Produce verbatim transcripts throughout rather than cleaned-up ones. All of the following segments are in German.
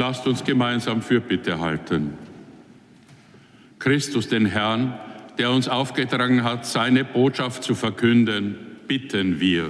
Lasst uns gemeinsam Fürbitte halten. Christus, den Herrn, der uns aufgetragen hat, seine Botschaft zu verkünden, bitten wir.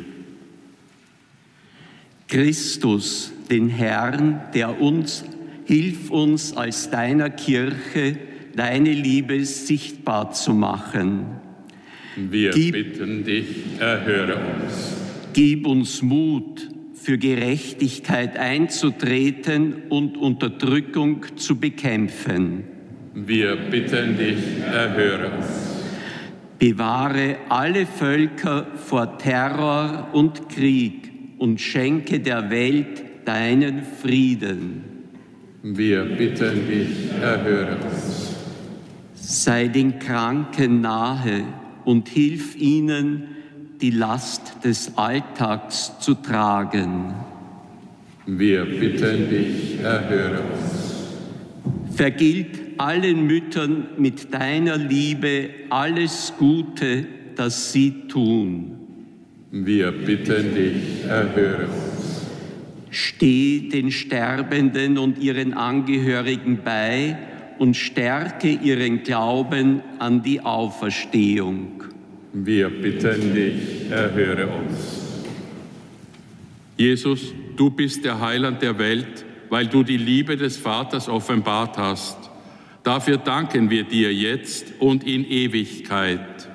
Christus, den Herrn, der uns, hilf uns als deiner Kirche, deine Liebe sichtbar zu machen. Wir Gib, bitten dich, erhöre uns. Gib uns Mut, für Gerechtigkeit einzutreten und Unterdrückung zu bekämpfen. Wir bitten dich, erhöre uns. Bewahre alle Völker vor Terror und Krieg und schenke der Welt deinen Frieden. Wir bitten dich, erhöre uns. Sei den Kranken nahe und hilf ihnen, die Last des Alltags zu tragen. Wir bitten dich, erhöre uns. Vergilt allen Müttern mit deiner Liebe alles Gute, das sie tun. Wir bitten dich, erhöre uns. Steh den Sterbenden und ihren Angehörigen bei und stärke ihren Glauben an die Auferstehung. Wir bitten dich, erhöre uns. Jesus, du bist der Heiland der Welt, weil du die Liebe des Vaters offenbart hast. Dafür danken wir dir jetzt und in Ewigkeit.